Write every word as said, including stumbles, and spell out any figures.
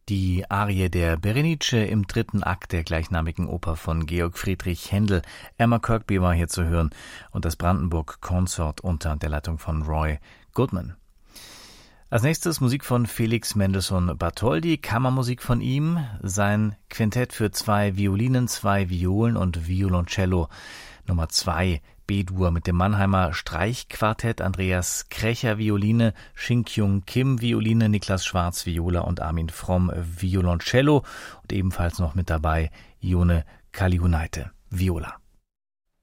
Die Arie der Berenice im dritten Akt der gleichnamigen Oper von Georg Friedrich Händel. Emma Kirkby war hier zu hören und das Brandenburg Consort unter der Leitung von Roy Goodman. Als nächstes Musik von Felix Mendelssohn Bartholdy, Kammermusik von ihm, sein Quintett für zwei Violinen, zwei Violen und Violoncello Nummer zwei, B-Dur mit dem Mannheimer Streichquartett, Andreas Krecher Violine, Shin-Kyung Kim Violine, Niklas Schwarz Viola und Armin Fromm Violoncello und ebenfalls noch mit dabei Ione Kalihunaite Viola.